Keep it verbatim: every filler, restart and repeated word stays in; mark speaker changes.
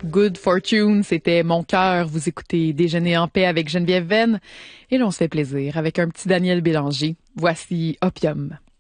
Speaker 1: Good Fortune, c'était Mon cœur. Vous écoutez Déjeuner en paix avec Geneviève Venn. Et l'on se fait plaisir avec un petit Daniel Bélanger. Voici Opium.